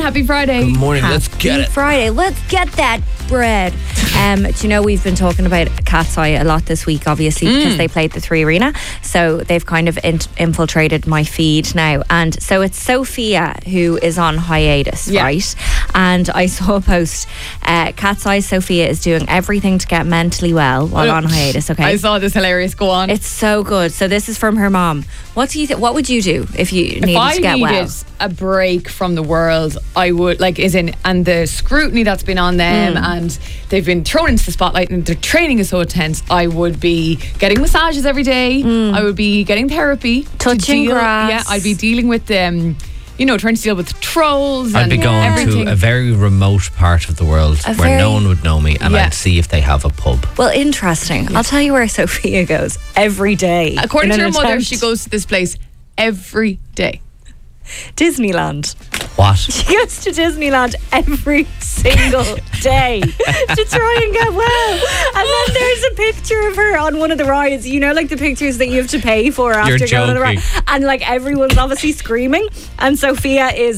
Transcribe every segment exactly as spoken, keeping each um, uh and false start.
Happy Friday. Good morning. Happy Let's get it. Friday. Let's get that bread. Um, do you know we've been talking about Cat's Eye a lot this week, obviously, mm. because they played the Three Arena. So they've kind of in- infiltrated my feed now. And so it's Sophia who is on hiatus, yeah. right? And I saw a post. Uh, Cat's Eye Sophia is doing everything to get mentally well while on hiatus. Okay, I saw this hilarious. Go on. It's so good. So this is from her mom. What do you? Th- what would you do if you needed if I to get needed well? a break from the world, I would like is in and the scrutiny that's been on them, mm. and they've been thrown into the spotlight, and their training is so intense. I would be getting massages every day. Mm. I would be getting therapy, touching deal, grass. Yeah, I'd be dealing with them. Um, you know, trying to deal with trolls. I'd and be going everything. to a very remote part of the world a where very, no one would know me, and yeah. I'd see if they have a pub. Well, interesting. Yeah. I'll tell you where Sophia goes every day. According to her attempt. mother, she goes to this place every day. Disneyland. What? She goes to Disneyland every single day to try and get well. And then there's a picture of her on one of the rides. You know, like the pictures that you have to pay for after You're going on the ride. joking. And like everyone's obviously screaming. And Sophia is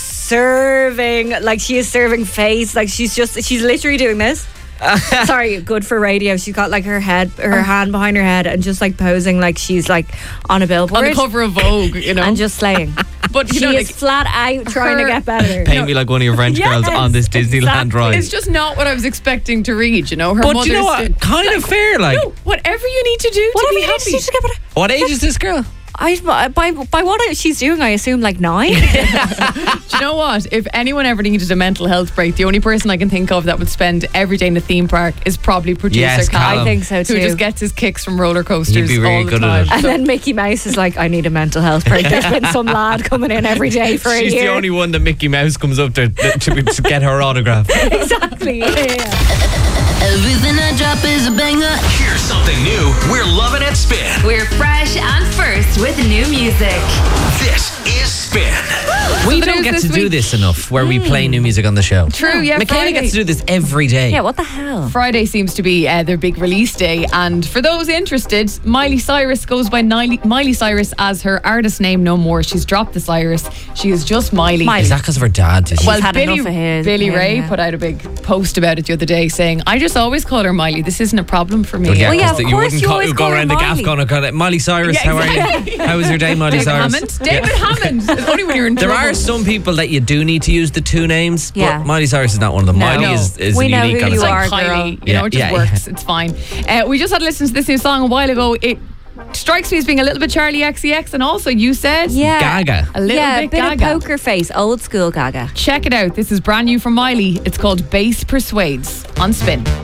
serving, like she is serving face. Like she's just, she's literally doing this. Sorry, good for radio. She's got like her head, her hand behind her head, and just like posing like she's like on a billboard on the cover of Vogue, you know, and just slaying. But you she know, is like, flat out trying her, to get better. Pay me like one of your French yes, girls on this Disneyland exactly. ride. It's just not what I was expecting to read. You know, her but mother's you know what? st- Kind like, of fair, like no, whatever you need to do Whatever to be you need happy. to do to get better. What age is this girl? I by by what she's doing, I assume like nine. Do you know what? If anyone ever needed a mental health break, the only person I can think of that would spend every day in the theme park is probably producer Yes, Callum. I think so too. Who just gets his kicks from roller coasters He'd be really all the good time. at it. And then Mickey Mouse is like, I need a mental health break. There's been some lad coming in every day for She's a year. the only one that Mickey Mouse comes up to, to, to get her autograph. Exactly. Yeah, yeah. Everything I drop is a banger. Here's something new. We're loving it, Spin. We're fresh and first with new music. This is Spin. We So don't there's get this to do week- this enough where we play new music on the show. True, yeah. Michaela Friday. gets to do this every day. Yeah, what the hell? Friday seems to be uh, their big release day, and for those interested, Miley Cyrus goes by Miley, Miley Cyrus as her artist name no more. She's dropped the Cyrus. She is just Miley. Miley. Is that because of her dad? Did she? Well, had Billy, enough of his- Billy yeah, Ray yeah. put out a big post about it the other day saying, I just always call her Miley. This isn't a problem for me. Well, yeah, Well, yeah, 'cause of you course wouldn't you call, always go call her around the gaff Miley. going and call it Miley Cyrus. Yeah, how are exactly. you? How was your day, Miley David Cyrus? Hammond? David Hammond. It's only when you're in There trouble. are some people that you do need to use the two names, Yeah. but Miley Cyrus is not one of them. No. Miley No. is, is We know unique who on you its own. are. Kylie, girl. you Yeah, know, it just yeah, works. It's fine. Uh, we just had to listen to this new song a while ago. It strikes me as being a little bit Charlie X C X, and also you said Yeah. Gaga. a little yeah, bit a bit Gaga. of poker face, old school Gaga. Check it out. This is brand new from Miley. It's called Bass Persuades on Spin.